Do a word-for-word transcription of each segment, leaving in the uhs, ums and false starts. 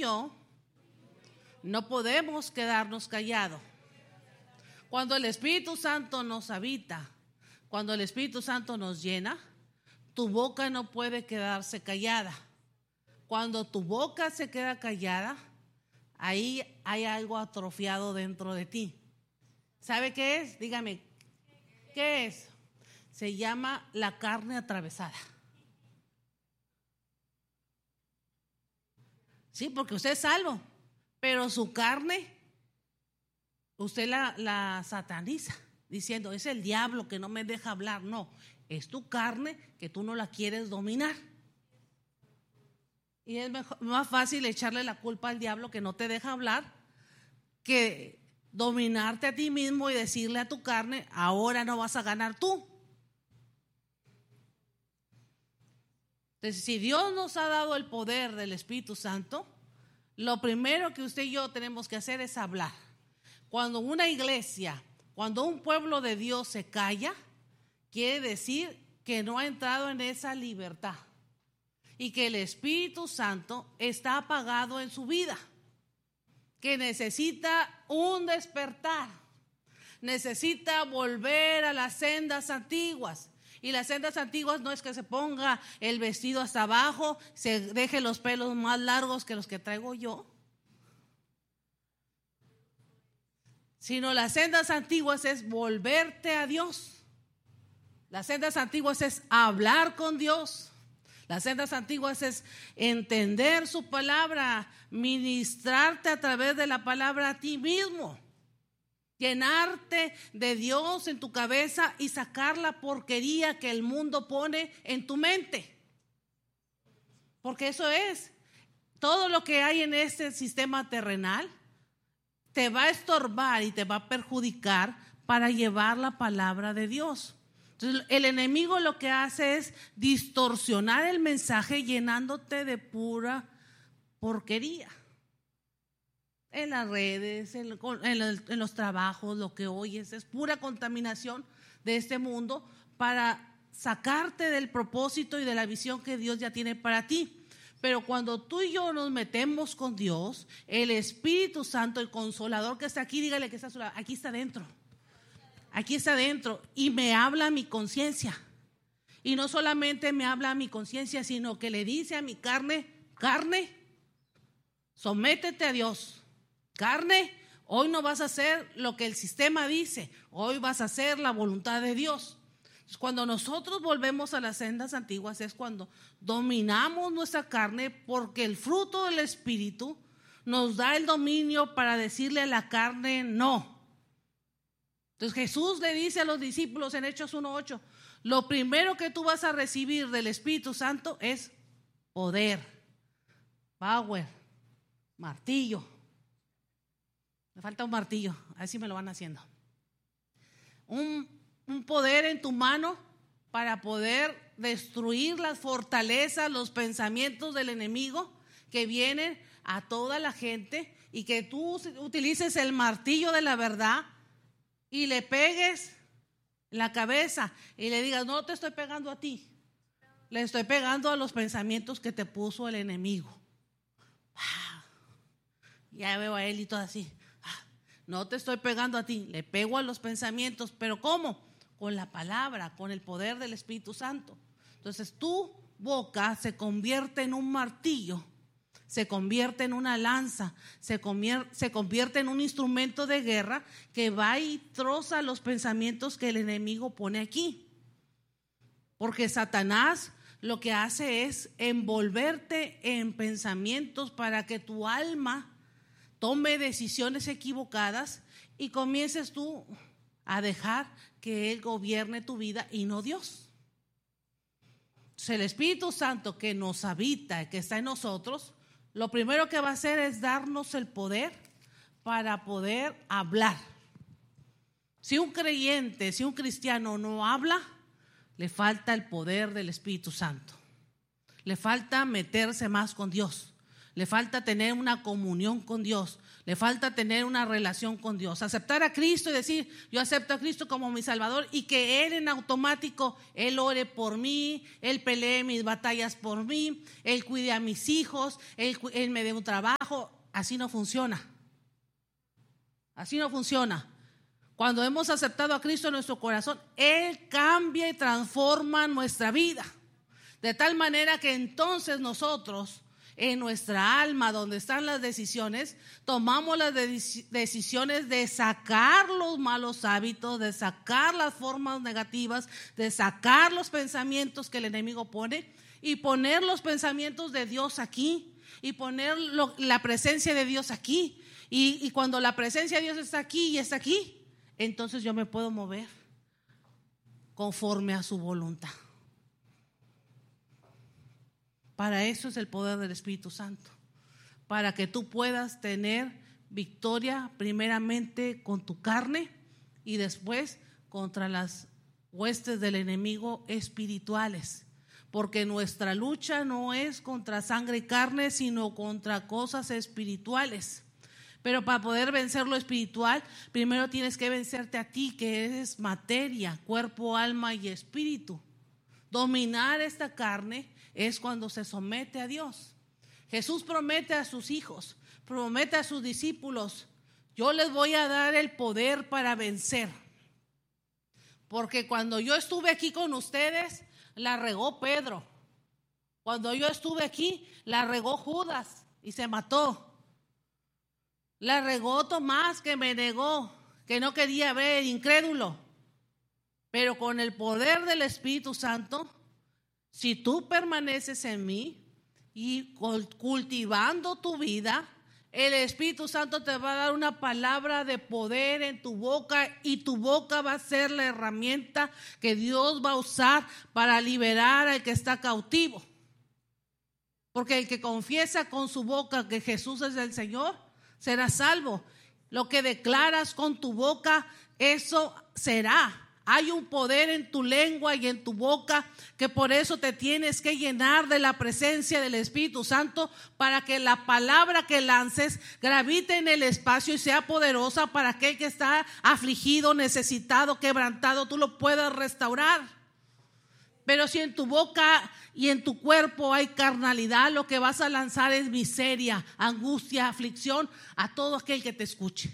yo no podemos quedarnos callados. Cuando el Espíritu Santo nos habita, cuando el Espíritu Santo nos llena, tu boca no puede quedarse callada. Cuando tu boca se queda callada, ahí hay algo atrofiado dentro de ti. ¿Sabe qué es? Dígame, ¿qué es? Se llama la carne atravesada. Sí, porque usted es salvo, pero su carne, usted la, la sataniza, diciendo, es el diablo que no me deja hablar. No, es tu carne que tú no la quieres dominar. Y es mejor, más fácil echarle la culpa al diablo que no te deja hablar que dominarte a ti mismo y decirle a tu carne, ahora no vas a ganar tú. Entonces, si Dios nos ha dado el poder del Espíritu Santo, lo primero que usted y yo tenemos que hacer es hablar. Cuando una iglesia, cuando un pueblo de Dios se calla, quiere decir que no ha entrado en esa libertad y que el Espíritu Santo está apagado en su vida, que necesita un despertar, necesita volver a las sendas antiguas. Y las sendas antiguas no es que se ponga el vestido hasta abajo, se deje los pelos más largos que los que traigo yo, sino las sendas antiguas es volverte a Dios. Las sendas antiguas es hablar con Dios. Las sendas antiguas es entender su palabra, ministrarte a través de la palabra a ti mismo, llenarte de Dios en tu cabeza y sacar la porquería que el mundo pone en tu mente. Porque eso es, todo lo que hay en este sistema terrenal te va a estorbar y te va a perjudicar para llevar la palabra de Dios. Entonces, el enemigo lo que hace es distorsionar el mensaje llenándote de pura porquería. En las redes, en, en, el, en los trabajos, lo que oyes es pura contaminación de este mundo para sacarte del propósito y de la visión que Dios ya tiene para ti. Pero cuando tú y yo nos metemos con Dios, el Espíritu Santo, el Consolador que está aquí, dígale que está a su lado, aquí está dentro. Aquí está dentro y me habla a mi conciencia. Y no solamente me habla a mi conciencia, sino que le dice a mi carne, carne, sométete a Dios. Carne, hoy no vas a hacer lo que el sistema dice, hoy vas a hacer la voluntad de Dios. Entonces, cuando nosotros volvemos a las sendas antiguas es cuando dominamos nuestra carne, porque el fruto del Espíritu nos da el dominio para decirle a la carne no. Entonces Jesús le dice a los discípulos en Hechos uno ocho, lo primero que tú vas a recibir del Espíritu Santo es poder, power, martillo. Me falta un martillo, a ver si me lo van haciendo. Un, un poder en tu mano para poder destruir las fortalezas, los pensamientos del enemigo que vienen a toda la gente, y que tú utilices el martillo de la verdad y le pegues la cabeza y le digas, no te estoy pegando a ti, le estoy pegando a los pensamientos que te puso el enemigo. Ah, ya veo a él y todo así. Ah, no te estoy pegando a ti, le pego a los pensamientos, pero ¿cómo? Con la palabra, con el poder del Espíritu Santo. Entonces tu boca se convierte en un martillo, se convierte en una lanza, se convierte, se convierte en un instrumento de guerra que va y troza los pensamientos que el enemigo pone aquí. Porque Satanás lo que hace es envolverte en pensamientos para que tu alma tome decisiones equivocadas y comiences tú a dejar que Él gobierne tu vida y no Dios. Entonces, el Espíritu Santo que nos habita, que está en nosotros, lo primero que va a hacer es darnos el poder para poder hablar. Si un creyente, si un cristiano no habla, le falta el poder del Espíritu Santo. Le falta meterse más con Dios. le falta tener una comunión con Dios, le falta tener una relación con Dios. Aceptar a Cristo y decir, yo acepto a Cristo como mi Salvador, y que Él en automático, Él ore por mí, Él pelee mis batallas por mí, Él cuide a mis hijos, Él, él me dé un trabajo. Así no funciona. Así no funciona. Cuando hemos aceptado a Cristo en nuestro corazón, Él cambia y transforma nuestra vida. De tal manera que entonces nosotros, en nuestra alma, donde están las decisiones, tomamos las de- decisiones de sacar los malos hábitos, de sacar las formas negativas, de sacar los pensamientos que el enemigo pone y poner los pensamientos de Dios aquí y poner lo, la presencia de Dios aquí. Y, y cuando la presencia de Dios está aquí y está aquí, entonces yo me puedo mover conforme a su voluntad. Para eso es el poder del Espíritu Santo, para que tú puedas tener victoria primeramente con tu carne y después contra las huestes del enemigo espirituales, porque nuestra lucha no es contra sangre y carne, sino contra cosas espirituales. Pero para poder vencer lo espiritual, primero tienes que vencerte a ti, que eres materia, cuerpo, alma y espíritu. Dominar esta carne es cuando se somete a Dios. Jesús promete a sus hijos, promete a sus discípulos, yo les voy a dar el poder para vencer. Porque cuando yo estuve aquí con ustedes, la regó Pedro. Cuando yo estuve aquí, la regó Judas y se mató. La regó Tomás, que me negó, que no quería ver, incrédulo. Pero con el poder del Espíritu Santo, si tú permaneces en mí y cultivando tu vida, el Espíritu Santo te va a dar una palabra de poder en tu boca, y tu boca va a ser la herramienta que Dios va a usar para liberar al que está cautivo. Porque el que confiesa con su boca que Jesús es el Señor, será salvo. Lo que declaras con tu boca, eso será. Hay un poder en tu lengua y en tu boca, que por eso te tienes que llenar de la presencia del Espíritu Santo, para que la palabra que lances gravite en el espacio y sea poderosa para aquel que está afligido, necesitado, quebrantado, tú lo puedas restaurar. Pero si en tu boca y en tu cuerpo hay carnalidad, lo que vas a lanzar es miseria, angustia, aflicción a todo aquel que te escuche.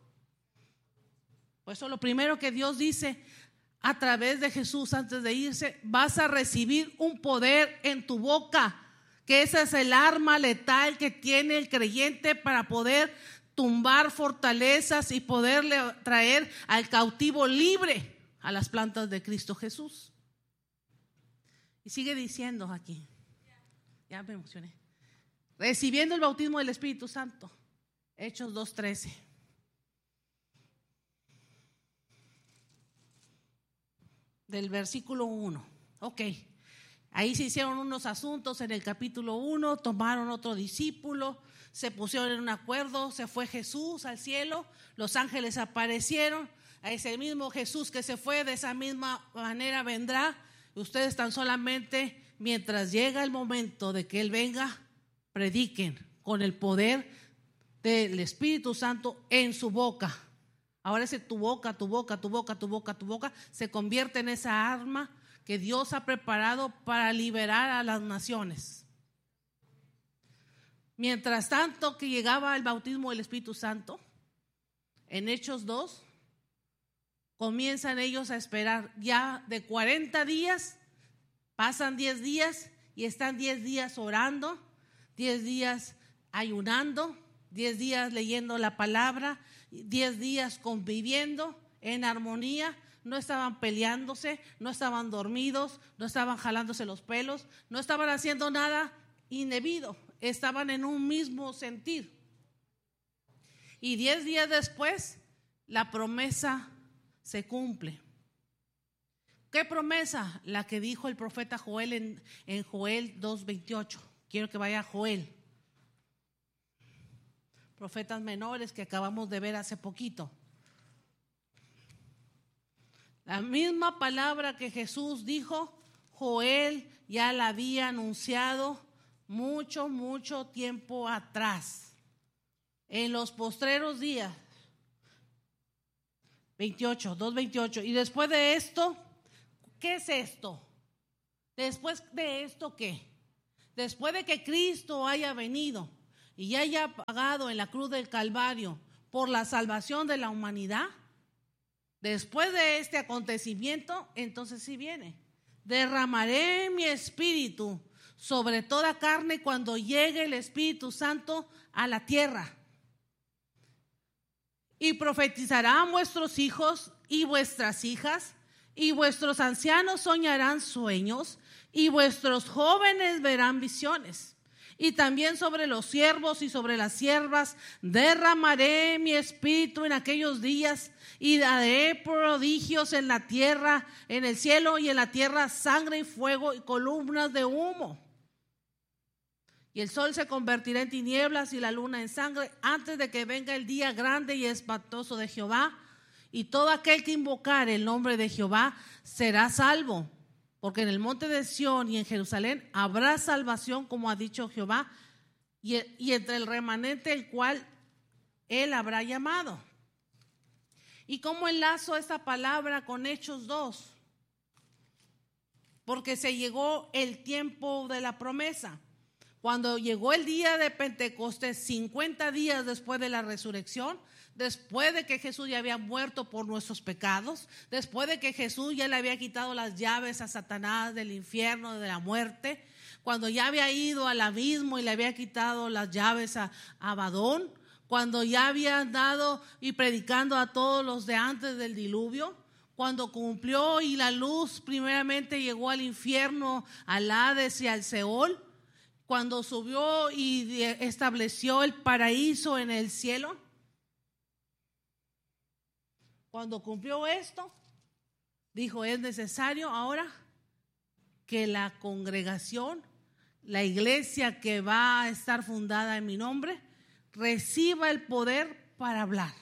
Por eso lo primero que Dios dice a través de Jesús antes de irse, vas a recibir un poder en tu boca, que esa es el arma letal que tiene el creyente para poder tumbar fortalezas y poderle traer al cautivo libre a las plantas de Cristo Jesús. Y sigue diciendo aquí, ya me emocioné, recibiendo el bautismo del Espíritu Santo, Hechos dos trece. Del versículo uno. Ok, ahí se hicieron unos asuntos en el capítulo uno, tomaron otro discípulo, se pusieron en un acuerdo, se fue Jesús al cielo, los ángeles aparecieron, a ese mismo Jesús que se fue, de esa misma manera vendrá. Ustedes tan solamente, mientras llega el momento de que Él venga, prediquen con el poder del Espíritu Santo en su boca. Ahora ese tu boca, tu boca, tu boca, tu boca, tu boca, se convierte en esa arma que Dios ha preparado para liberar a las naciones. Mientras tanto que llegaba el bautismo del Espíritu Santo, en Hechos dos, comienzan ellos a esperar ya de cuarenta días, pasan diez días y están diez días orando, diez días ayunando, diez días leyendo la palabra, diez días conviviendo en armonía. No estaban peleándose, no estaban dormidos, no estaban jalándose los pelos, no estaban haciendo nada indebido, estaban en un mismo sentir. Y diez días después, la promesa se cumple. ¿Qué promesa? La que dijo el profeta Joel en, en Joel dos veintiocho. Quiero que vaya a Joel. Profetas menores que acabamos de ver hace poquito. La misma palabra que Jesús dijo, Joel ya la había anunciado mucho, mucho tiempo atrás, en los postreros días. veintiocho, dos veintiocho. Y después de esto, ¿qué es esto? Después de esto, ¿qué? Después de que Cristo haya venido y haya pagado en la cruz del Calvario por la salvación de la humanidad, después de este acontecimiento, entonces sí viene. Derramaré mi espíritu sobre toda carne cuando llegue el Espíritu Santo a la tierra. Y profetizarán vuestros hijos y vuestras hijas, y vuestros ancianos soñarán sueños, y vuestros jóvenes verán visiones. Y también sobre los siervos y sobre las siervas derramaré mi espíritu en aquellos días, y daré prodigios en la tierra, en el cielo y en la tierra, sangre y fuego y columnas de humo. Y el sol se convertirá en tinieblas y la luna en sangre antes de que venga el día grande y espantoso de Jehová. Y todo aquel que invocare el nombre de Jehová será salvo. Porque en el monte de Sión y en Jerusalén habrá salvación, como ha dicho Jehová, y, y entre el remanente el cual él habrá llamado. ¿Y cómo enlazo esta palabra con Hechos dos? Porque se llegó el tiempo de la promesa. Cuando llegó el día de Pentecostés, cincuenta días después de la resurrección, después de que Jesús ya había muerto por nuestros pecados, después de que Jesús ya le había quitado las llaves a Satanás del infierno, de la muerte, cuando ya había ido al abismo y le había quitado las llaves a, a Abadón, cuando ya había andado y predicando a todos los de antes del diluvio, cuando cumplió y la luz primeramente llegó al infierno, al Hades y al Seol, cuando subió y estableció el paraíso en el cielo. Cuando cumplió esto, dijo, es necesario ahora que la congregación, la iglesia que va a estar fundada en mi nombre, reciba el poder para hablar.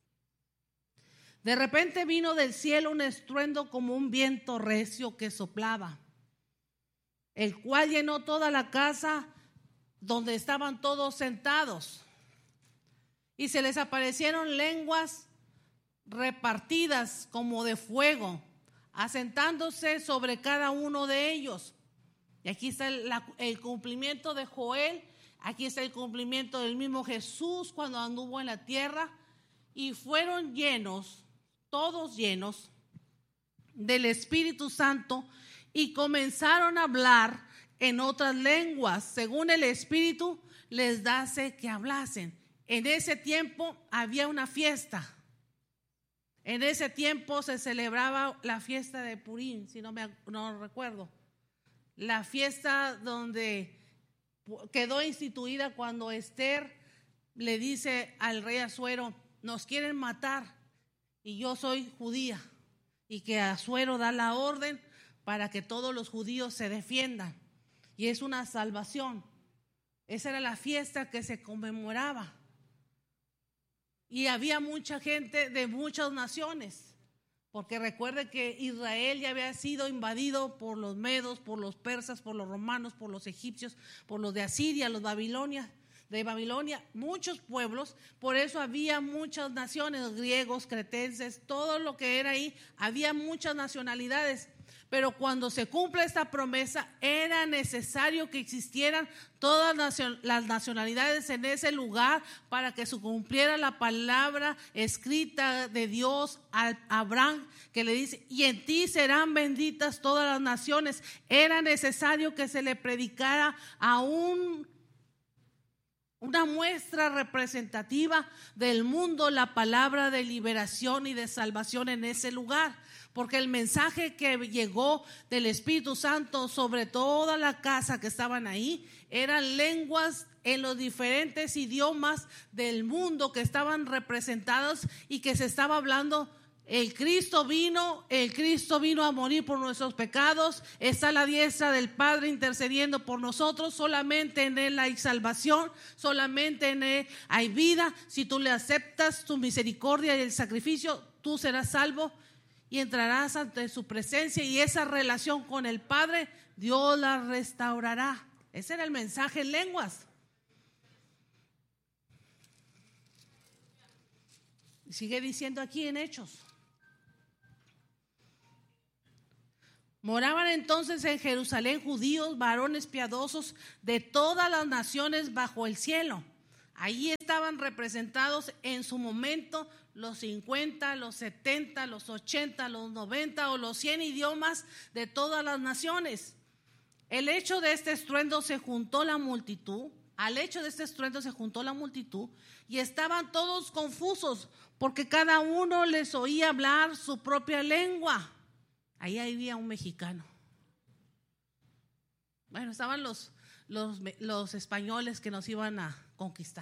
De repente vino del cielo un estruendo como un viento recio que soplaba, el cual llenó toda la casa donde estaban todos sentados. Y se les aparecieron lenguas repartidas como de fuego, asentándose sobre cada uno de ellos. Y aquí está el, la, el cumplimiento de Joel, aquí está el cumplimiento del mismo Jesús cuando anduvo en la tierra. Y fueron llenos, todos llenos del Espíritu Santo, y comenzaron a hablar en otras lenguas, según el Espíritu les dase que hablasen. En ese tiempo había una fiesta. En ese tiempo se celebraba la fiesta de Purim, si no me no recuerdo. La fiesta donde quedó instituida cuando Esther le dice al rey Asuero, nos quieren matar y yo soy judía. Y que Asuero da la orden para que todos los judíos se defiendan. Y es una salvación. Esa era la fiesta que se conmemoraba. Y había mucha gente de muchas naciones, porque recuerde que Israel ya había sido invadido por los medos, por los persas, por los romanos, por los egipcios, por los de Asiria, los Babilonia, de Babilonia, muchos pueblos. Por eso había muchas naciones, griegos, cretenses, todo lo que era ahí, había muchas nacionalidades. Pero cuando se cumple esta promesa, era necesario que existieran todas las nacionalidades en ese lugar para que se cumpliera la palabra escrita de Dios a Abraham, que le dice, y en ti serán benditas todas las naciones. Era necesario que se le predicara a un una muestra representativa del mundo la palabra de liberación y de salvación en ese lugar, porque el mensaje que llegó del Espíritu Santo sobre toda la casa que estaban ahí eran lenguas en los diferentes idiomas del mundo que estaban representados y que se estaba hablando. El Cristo vino, el Cristo vino a morir por nuestros pecados, está a la diestra del Padre intercediendo por nosotros, solamente en Él hay salvación, solamente en Él hay vida. Si tú le aceptas tu misericordia y el sacrificio, tú serás salvo y entrarás ante su presencia, y esa relación con el Padre, Dios la restaurará. Ese era el mensaje en lenguas. Sigue diciendo aquí en Hechos. Moraban entonces en Jerusalén judíos, varones piadosos de todas las naciones bajo el cielo. Allí estaban representados en su momento los cincuenta, los setenta, los ochenta, los noventa o los cien idiomas de todas las naciones. El hecho de este estruendo se juntó la multitud, al hecho de este estruendo se juntó la multitud y estaban todos confusos porque cada uno les oía hablar su propia lengua. Ahí había un mexicano. Bueno, estaban los, los, los españoles que nos iban a conquistar.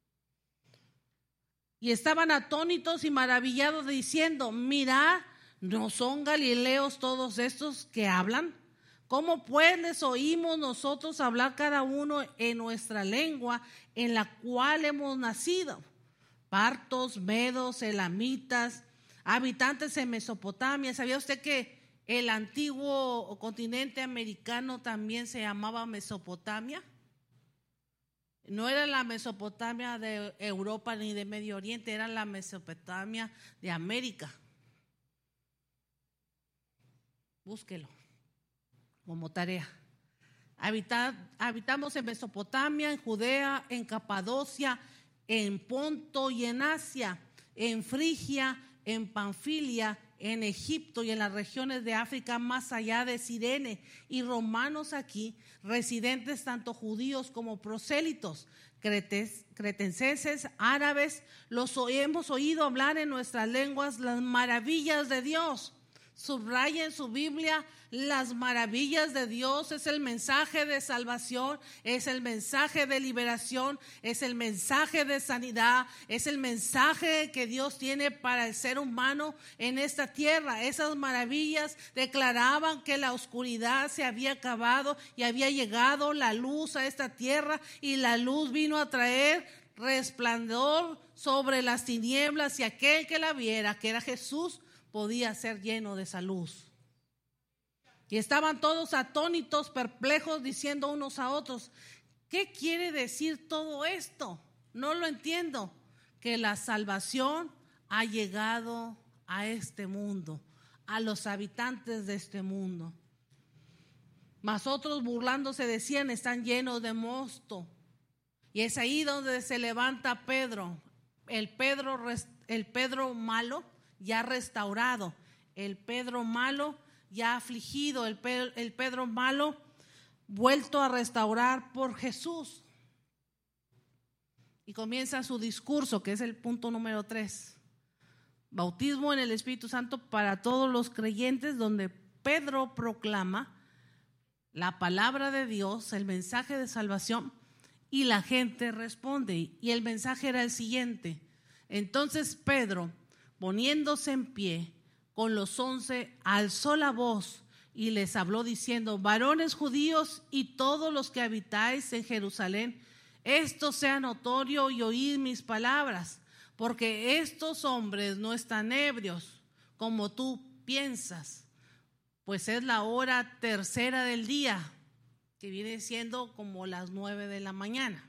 Y estaban atónitos y maravillados diciendo, mirad, ¿no son galileos todos estos que hablan? ¿Cómo pues les oímos nosotros hablar cada uno en nuestra lengua en la cual hemos nacido? Partos, medos, elamitas, habitantes en Mesopotamia. ¿Sabía usted que el antiguo continente americano también se llamaba Mesopotamia? No era la Mesopotamia de Europa ni de Medio Oriente, era la Mesopotamia de América. Búsquelo como tarea. Habitad, habitamos en Mesopotamia, en Judea, en Capadocia, en Ponto y en Asia, en Frigia, en Panfilia, en Egipto y en las regiones de África más allá de Cirene, y romanos aquí, residentes tanto judíos como prosélitos, cretes, cretenses, árabes, los hemos oído hablar en nuestras lenguas las maravillas de Dios. Subraya en su Biblia las maravillas de Dios. Es el mensaje de salvación, es el mensaje de liberación, es el mensaje de sanidad, es el mensaje que Dios tiene para el ser humano en esta tierra. Esas maravillas declaraban que la oscuridad se había acabado y había llegado la luz a esta tierra, y la luz vino a traer resplandor sobre las tinieblas, y aquel que la viera, que era Jesús, podía ser lleno de esa luz. Y estaban todos atónitos, perplejos, diciendo unos a otros, ¿qué quiere decir todo esto? No lo entiendo. Que la salvación ha llegado a este mundo, a los habitantes de este mundo. Mas otros, burlándose, decían, están llenos de mosto. Y es ahí donde se levanta Pedro, el Pedro, el Pedro malo, ya restaurado, el Pedro malo ya afligido, el Pedro, el Pedro malo vuelto a restaurar por Jesús. Y comienza su discurso, que es el punto número tres. Bautismo en el Espíritu Santo para todos los creyentes, donde Pedro proclama la palabra de Dios, el mensaje de salvación, y la gente responde. Y el mensaje era el siguiente: entonces Pedro, poniéndose en pie con los once, alzó la voz y les habló diciendo, varones judíos y todos los que habitáis en Jerusalén, esto sea notorio y oíd mis palabras, porque estos hombres no están ebrios como tú piensas, pues es la hora tercera del día, que viene siendo como las nueve de la mañana.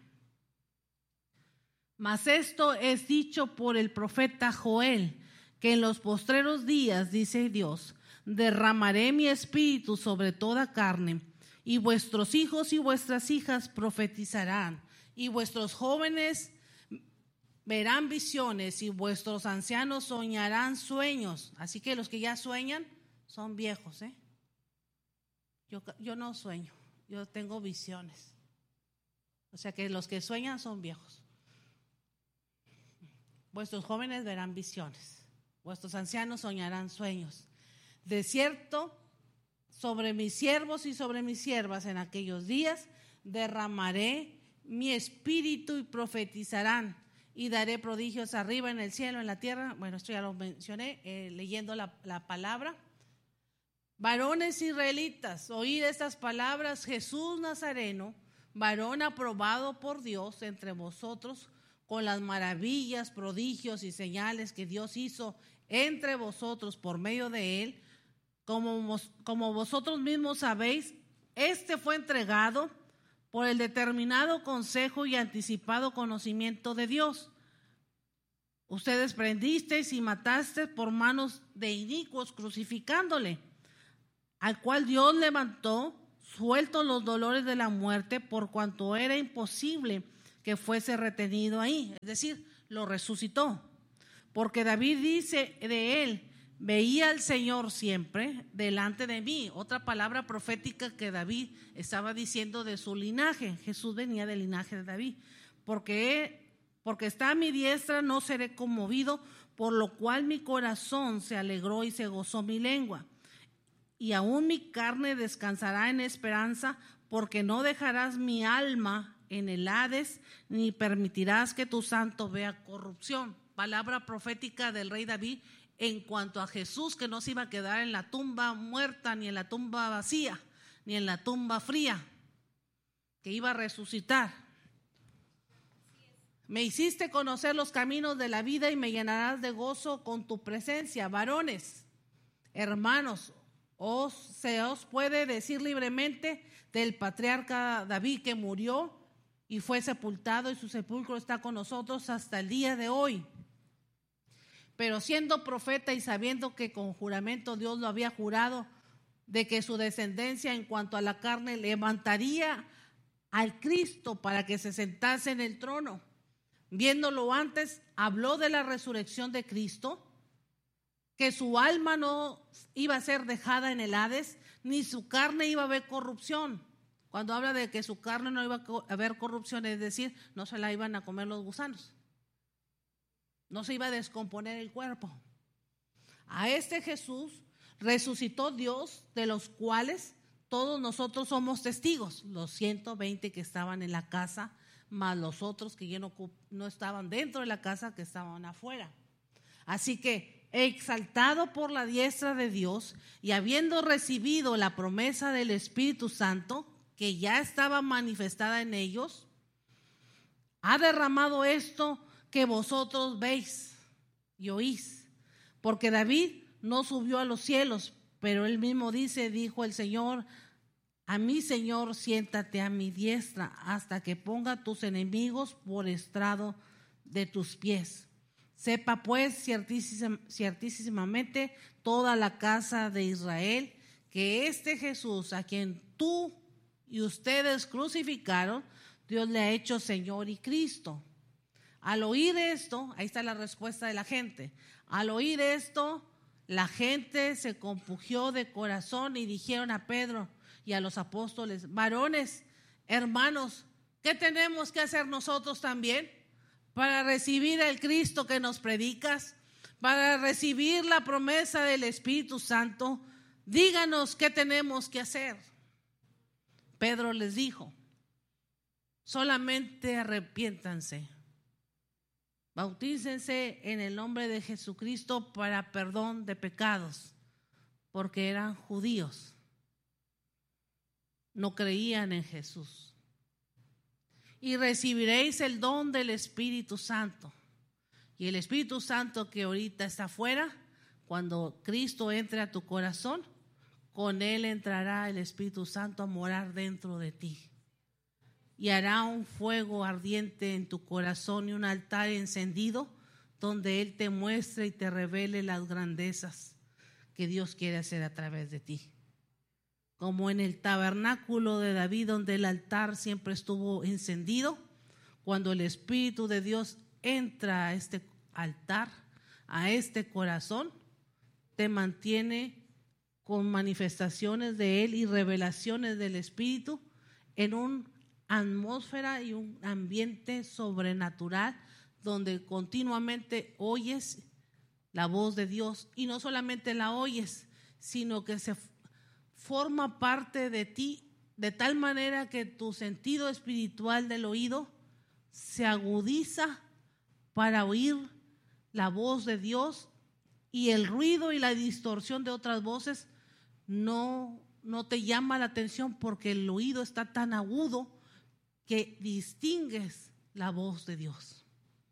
Mas esto es dicho por el profeta Joel, que en los postreros días, dice Dios, derramaré mi espíritu sobre toda carne, y vuestros hijos y vuestras hijas profetizarán, y vuestros jóvenes verán visiones, y vuestros ancianos soñarán sueños. Así que los que ya sueñan son viejos, ¿eh? Yo, yo no sueño, yo tengo visiones. O sea que los que sueñan son viejos. Vuestros jóvenes verán visiones, vuestros ancianos soñarán sueños. De cierto, sobre mis siervos y sobre mis siervas en aquellos días derramaré mi espíritu y profetizarán, y daré prodigios arriba en el cielo, en la tierra. Bueno, esto ya lo mencioné eh, leyendo la, la palabra. Varones israelitas, oíd estas palabras: Jesús Nazareno, varón aprobado por Dios entre vosotros, con las maravillas, prodigios y señales que Dios hizo entre vosotros por medio de él, como, como vosotros mismos sabéis, este fue entregado por el determinado consejo y anticipado conocimiento de Dios. Ustedes prendisteis y matasteis por manos de inicuos, crucificándole, al cual Dios levantó, suelto los dolores de la muerte, por cuanto era imposible que fuese retenido ahí. Es decir, lo resucitó. Porque David dice de él: veía al Señor siempre delante de mí. Otra palabra profética que David estaba diciendo de su linaje. Jesús venía del linaje de David. Porque él, porque está a mi diestra, no seré conmovido, por lo cual mi corazón se alegró y se gozó mi lengua. Y aún mi carne descansará en esperanza, porque no dejarás mi alma en el Hades, ni permitirás que tu santo vea corrupción. Palabra profética del rey David en cuanto a Jesús, que no se iba a quedar en la tumba muerta, ni en la tumba vacía, ni en la tumba fría, que iba a resucitar. Me hiciste conocer los caminos de la vida y me llenarás de gozo con tu presencia. Varones, hermanos, os, se os puede decir libremente del patriarca David, que murió y fue sepultado, y su sepulcro está con nosotros hasta el día de hoy. Pero siendo profeta y sabiendo que con juramento Dios lo había jurado, de que su descendencia en cuanto a la carne levantaría al Cristo para que se sentase en el trono, viéndolo antes, habló de la resurrección de Cristo, que su alma no iba a ser dejada en el Hades, ni su carne iba a haber corrupción. Cuando habla de que su carne no iba a haber corrupción, es decir, no se la iban a comer los gusanos, no se iba a descomponer el cuerpo. A este Jesús resucitó Dios, de los cuales todos nosotros somos testigos, los ciento veinte que estaban en la casa, más los otros que ya no, no estaban dentro de la casa, que estaban afuera. Así que, exaltado por la diestra de Dios y habiendo recibido la promesa del Espíritu Santo, que ya estaba manifestada en ellos, ha derramado esto que vosotros veis y oís. Porque David no subió a los cielos, pero él mismo dice, dijo el Señor a mi Señor: siéntate a mi diestra hasta que ponga tus enemigos por estrado de tus pies. Sepa pues ciertísim, ciertísimamente toda la casa de Israel que este Jesús, a quien tú y ustedes crucificaron, Dios le ha hecho Señor y Cristo. Al oír esto, ahí está la respuesta de la gente. Al oír esto, la gente se compungió de corazón y dijeron a Pedro y a los apóstoles: varones, hermanos, ¿qué tenemos que hacer nosotros también para recibir el Cristo que nos predicas, para recibir la promesa del Espíritu Santo? Díganos qué tenemos que hacer. Pedro les dijo: solamente arrepiéntanse, bautícense en el nombre de Jesucristo para perdón de pecados, porque eran judíos, no creían en Jesús. Y recibiréis el don del Espíritu Santo. Y el Espíritu Santo que ahorita está afuera, cuando Cristo entre a tu corazón, con él entrará el Espíritu Santo a morar dentro de ti. Y hará un fuego ardiente en tu corazón y un altar encendido donde él te muestre y te revele las grandezas que Dios quiere hacer a través de ti. Como en el tabernáculo de David, donde el altar siempre estuvo encendido, cuando el Espíritu de Dios entra a este altar, a este corazón, te mantiene con manifestaciones de él y revelaciones del Espíritu en una atmósfera y un ambiente sobrenatural donde continuamente oyes la voz de Dios, y no solamente la oyes, sino que se forma parte de ti de tal manera que tu sentido espiritual del oído se agudiza para oír la voz de Dios, y el ruido y la distorsión de otras voces no, no te llama la atención, porque el oído está tan agudo que distingues la voz de Dios.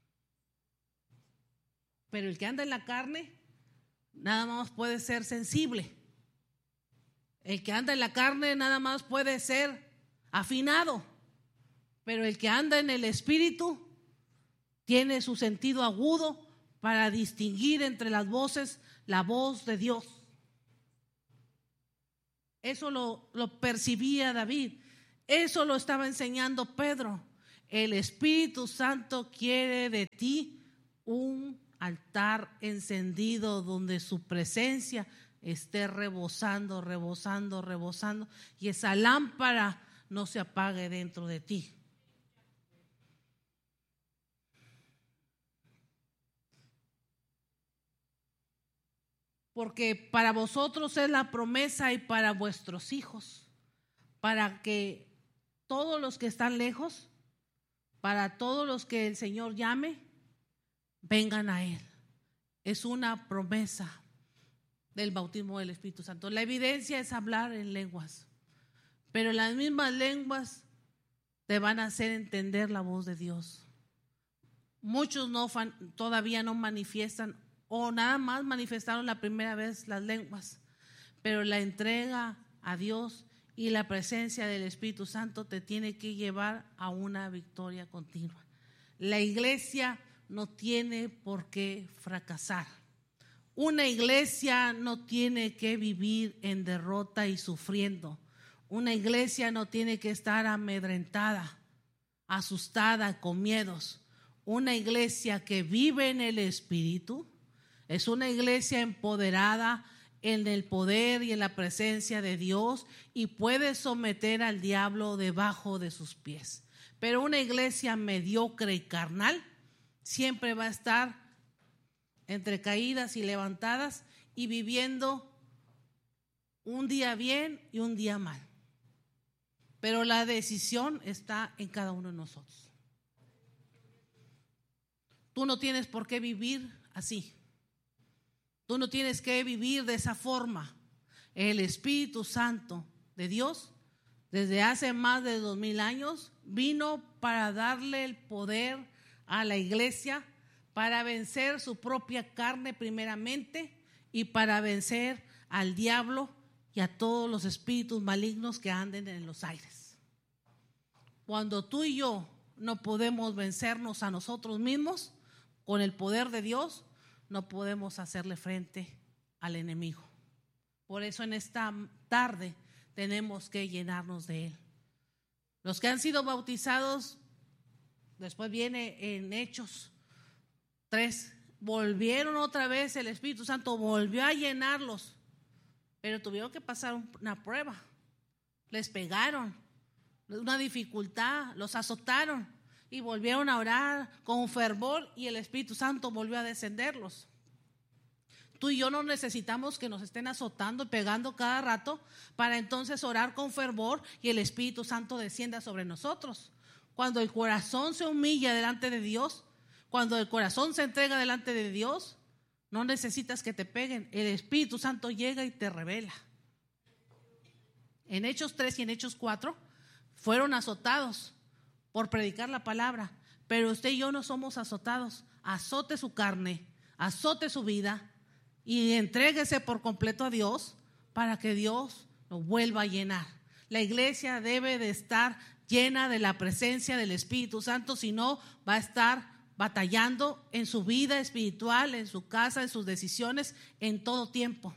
Pero el que anda en la carne nada más puede ser sensible. El que anda en la carne nada más puede ser afinado, Pero el que anda en el Espíritu tiene su sentido agudo para distinguir entre las voces la voz de Dios. Eso lo, lo percibía David. Eso lo estaba enseñando Pedro. El Espíritu Santo quiere de ti un altar encendido donde su presencia esté rebosando, rebosando, rebosando, y esa lámpara no se apague dentro de ti. Porque para vosotros es la promesa y para vuestros hijos, para que todos los que están lejos, para todos los que el Señor llame, vengan a Él. Es una promesa del bautismo del Espíritu Santo. La evidencia es hablar en lenguas, pero las mismas lenguas te van a hacer entender la voz de Dios. Muchos no todavía no manifiestan o nada más manifestaron la primera vez las lenguas, pero la entrega a Dios y la presencia del Espíritu Santo te tiene que llevar a una victoria continua. La iglesia no tiene por qué fracasar. Una iglesia no tiene que vivir en derrota y sufriendo. Una iglesia no tiene que estar amedrentada, asustada, con miedos. Una iglesia que vive en el Espíritu es una iglesia empoderada en el poder y en la presencia de Dios y puede someter al diablo debajo de sus pies. Pero una iglesia mediocre y carnal siempre va a estar entre caídas y levantadas y viviendo un día bien y un día mal. Pero la decisión está en cada uno de nosotros. Tú no tienes por qué vivir así. Tú no tienes que vivir de esa forma. El Espíritu Santo de Dios, desde hace más de dos mil años, vino para darle el poder a la iglesia, para vencer su propia carne primeramente y para vencer al diablo y a todos los espíritus malignos que anden en los aires. Cuando tú y yo no podemos vencernos a nosotros mismos con el poder de Dios, no podemos hacerle frente al enemigo. Por eso en esta tarde tenemos que llenarnos de Él. Los que han sido bautizados, después viene en Hechos tres, volvieron otra vez, el Espíritu Santo volvió a llenarlos, pero tuvieron que pasar una prueba. Les pegaron, una dificultad, los azotaron. Y volvieron a orar con fervor y el Espíritu Santo volvió a descenderlos. Tú y yo no necesitamos que nos estén azotando y pegando cada rato para entonces orar con fervor y el Espíritu Santo descienda sobre nosotros. Cuando el corazón se humilla delante de Dios, cuando el corazón se entrega delante de Dios, no necesitas que te peguen. El Espíritu Santo llega y te revela. En Hechos tres y en Hechos cuatro fueron azotados por predicar la palabra, pero usted y yo no somos azotados. Azote su carne, azote su vida y entréguese por completo a Dios para que Dios lo vuelva a llenar. La iglesia debe de estar llena de la presencia del Espíritu Santo, si no va a estar batallando en su vida espiritual, en su casa, en sus decisiones, en todo tiempo.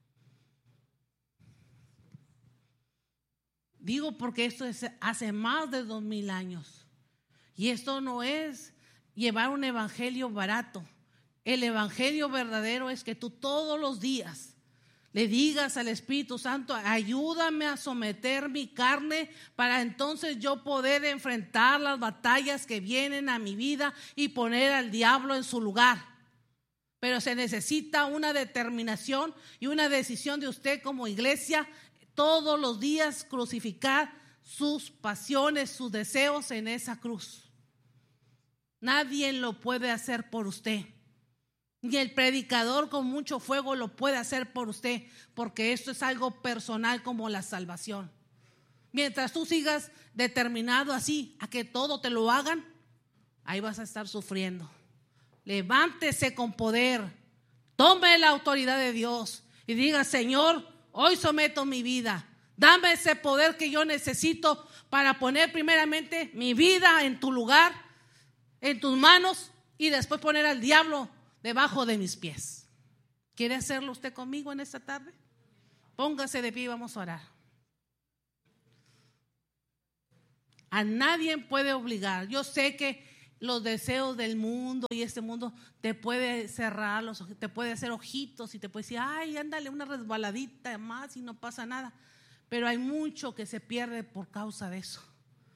Digo porque esto es hace más de dos mil años y esto no es llevar un evangelio barato. El evangelio verdadero es que tú todos los días le digas al Espíritu Santo: ayúdame a someter mi carne para entonces yo poder enfrentar las batallas que vienen a mi vida y poner al diablo en su lugar. Pero se necesita una determinación y una decisión de usted como iglesia. Todos los días crucificar sus pasiones, sus deseos en esa cruz. Nadie lo puede hacer por usted. Ni el predicador con mucho fuego lo puede hacer por usted, porque esto es algo personal como la salvación. Mientras tú sigas determinado así a que todo te lo hagan, ahí vas a estar sufriendo. Levántese con poder, tome la autoridad de Dios y diga: Señor, hoy someto mi vida, Dame ese poder que yo necesito para poner primeramente mi vida en tu lugar, en tus manos, y después poner al diablo debajo de mis pies. ¿Quiere hacerlo usted conmigo en esta tarde? Póngase de pie y vamos a orar. A nadie puede obligar. Yo sé que los deseos del mundo y este mundo te puede cerrar los ojos, te puede hacer ojitos y te puede decir, ay, ándale una resbaladita más y no pasa nada. Pero hay mucho que se pierde por causa de eso.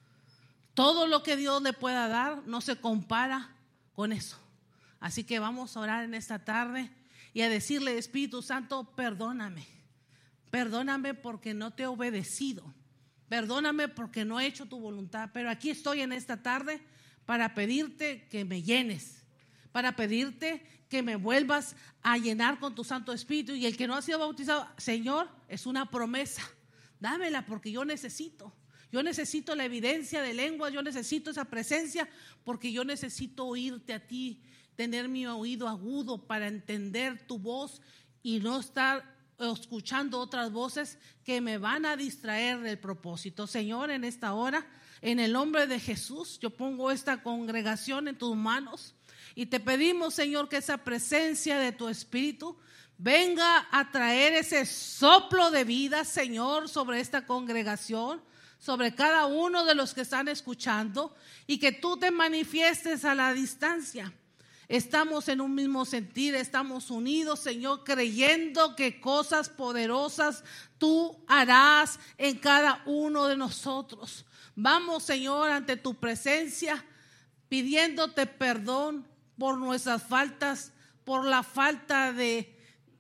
Todo lo que Dios le pueda dar no se compara con eso. Así que vamos a orar en esta tarde y a decirle, Espíritu Santo, perdóname. Perdóname porque no te he obedecido. Perdóname porque no he hecho tu voluntad. Pero aquí estoy en esta tarde para pedirte que me llenes, para pedirte que me vuelvas a llenar con tu Santo Espíritu. Y el que no ha sido bautizado, Señor, es una promesa. Dámela porque yo necesito. Yo necesito la evidencia de lengua, yo necesito esa presencia porque yo necesito oírte a ti, tener mi oído agudo para entender tu voz y no estar escuchando otras voces que me van a distraer del propósito. Señor, en esta hora, en el nombre de Jesús, yo pongo esta congregación en tus manos y te pedimos, Señor, que esa presencia de tu Espíritu venga a traer ese soplo de vida, Señor, sobre esta congregación, sobre cada uno de los que están escuchando, y que tú te manifiestes a la distancia. Estamos en un mismo sentir, estamos unidos, Señor, creyendo que cosas poderosas tú harás en cada uno de nosotros. Vamos, Señor, ante tu presencia, pidiéndote perdón por nuestras faltas, por la falta de,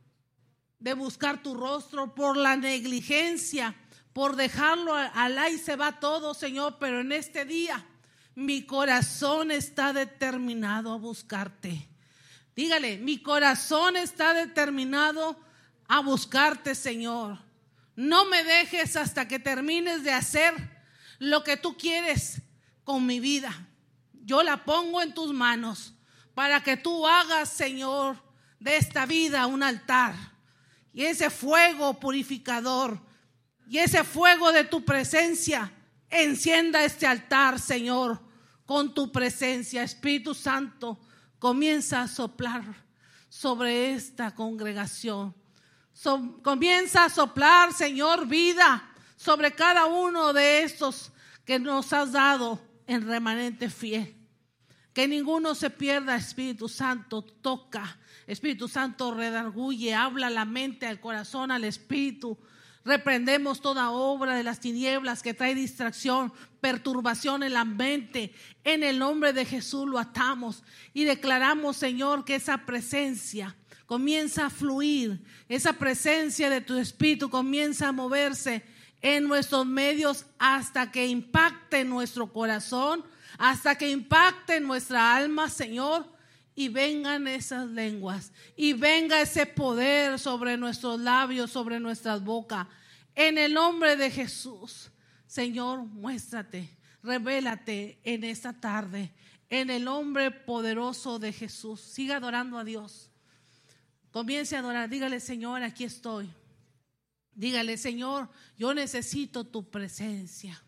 de buscar tu rostro, por la negligencia, por dejarlo al ahí se va todo, Señor. Pero en este día mi corazón está determinado a buscarte. Dígale, mi corazón está determinado a buscarte, Señor. No me dejes hasta que termines de hacer lo que tú quieres con mi vida. Yo la pongo en tus manos para que tú hagas, Señor, de esta vida un altar. Y ese fuego purificador y ese fuego de tu presencia encienda este altar, Señor, con tu presencia. Espíritu Santo, comienza a soplar sobre esta congregación. So, comienza a soplar, Señor, vida sobre cada uno de estos que nos has dado en remanente fiel. Que ninguno se pierda, Espíritu Santo, toca. Espíritu Santo, redarguye, habla a la mente, al corazón, al espíritu. Reprendemos toda obra de las tinieblas que trae distracción, perturbación en la mente. En el nombre de Jesús lo atamos y declaramos, Señor, que esa presencia comienza a fluir. Esa presencia de tu Espíritu comienza a moverse en nuestros medios hasta que impacte nuestro corazón, hasta que impacte nuestra alma, Señor. Y vengan esas lenguas y venga ese poder sobre nuestros labios, sobre nuestras bocas. En el nombre de Jesús, Señor, muéstrate, revélate en esta tarde. En el nombre poderoso de Jesús. Siga adorando a Dios. Comience a adorar. Dígale, Señor, aquí estoy. Dígale, Señor, yo necesito tu presencia.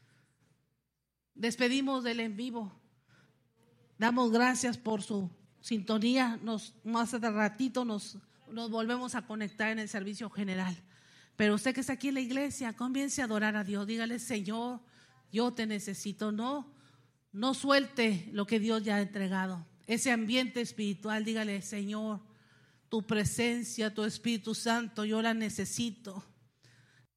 Despedimos del en vivo. Damos gracias por su sintonía. Nos, más de ratito nos, nos volvemos a conectar en el servicio general. Pero usted que está aquí en la iglesia, comience a adorar a Dios. Dígale, Señor, yo te necesito. No, no suelte lo que Dios ya ha entregado. Ese ambiente espiritual, dígale, Señor, tu presencia, tu Espíritu Santo, yo la necesito.